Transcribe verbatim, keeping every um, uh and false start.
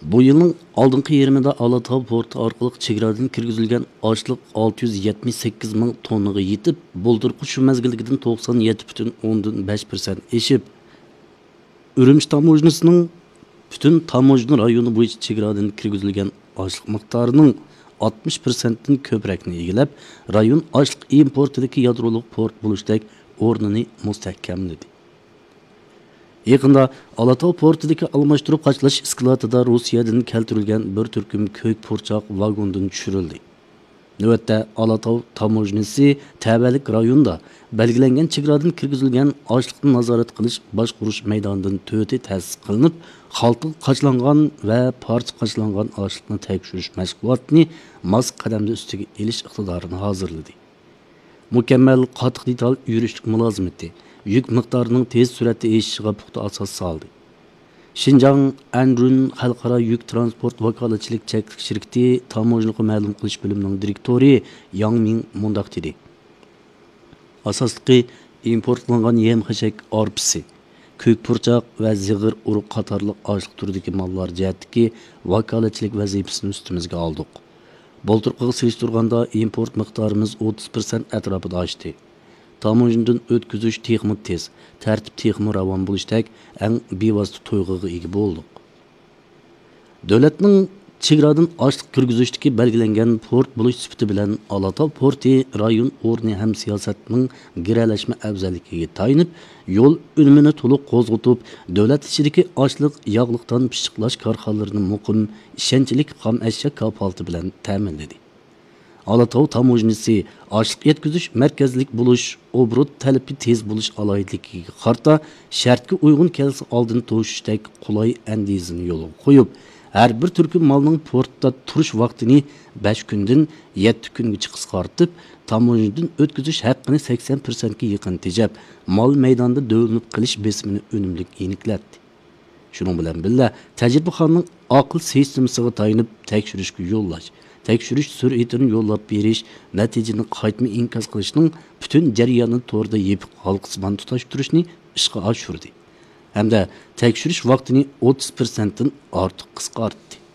Bu yılın aldınqı yirmida Alatau porti orqali chegaradan kirgizilgan ochliq olti yuz yetmish sakkiz ming tonnaga yetib, bulturqi shu mezgildagidan to'qson yetti butun o'ndan besh persent eshib, Urumchi tamojnasining butun tamojna rayoni bo'yicha chegaradan kirgizilgan ochliq miqdorining oltmish persentdan ko'prakni egallab, rayon ochliq importidagi yadroliq port bo'lishdek o'rnini mustahkamladi. Yaqında Alatau portidagi almashtirib qachlash iskladida Rossiyadan keltirilgan bir turkum ko'k purchoq vagondan tushirildi. Navbatda Alatau tamojnasi tabalik rayonda belgilangan chegaradan kirgizilgan ochliqni nazorat qilish boshqurish maydonidan to'ti ta'sis qilinib, xalqqa qachlangan va parcha qachlangan ochliqni tekshirish mashg'ulotini mos qadamda ustiga elish iqtidorini hozirladi. Mukammal qattiq detal yurishlik mulozimati yük miqdorining tez suratda eshishiga puxta asos soldi. Xinjiang Anrun xalqaro yük transport vakolatchilik cheklik shirkati tamojnaga ma'lum qilish bo'limining direktori Yang Ming mundaq dedi. Asosligi importlangan yem-xashak arpisi, ko'k purchoq va zig'ir uruq qatorliq ochliq turidagi mollar jihatdagi vakolatchilik vazifasini ustimizga oldik. Bulturqiga solishtirganda import miqdorimiz o'ttiz persent atrofida oshdi. Tamojnadan o'tkazish texmi tez, tartib texmi ravon bo'lishdek eng bevosita to'yg'iga ega bo'ldik. Davlatning chegaradan ochliq kirgizishdagi belgilangan port bo'lish sifati bilan Alatau porti rayon o'rni ham siyosatning giralashma afzalligiga tayinib, yo'l unumini to'liq qo'zg'atib, davlat ichidagi ochliq yog'liqdan pishiqlash korxonalarini muqim, ishonchlik xom ashyo kafolati bilan ta'minladi. Alatau tamojnasi ochliq yetkazish markazlik bo'lish, obrot talabi tez bo'lish alohidligiga qarta shartga uyg'un kelsa oldin to'shishdek qulay andizini yo'lga qo'yib, har bir turkum malning portda turish vaqtini besh kundan yetti kungacha qisqartib, tamojnadan o'tkazish haqqini sakson persent ga yaqin tejab, mal maydonida do'linib qilish besimini unumlik aniqlatdi. Shuning bilan birga tajribaxonning aql sistemasiga tayinib tekshirishga yo'llash, tekshirish sur'atini yo'llab berish, natijani qaytma inkos qilishning butun jarayonini to'g'rida yepiq halqisman tutashtirishni ishga oshirdi. Hamda tekshirish vaqtini o'ttiz persent dan ortiq qisqartdi.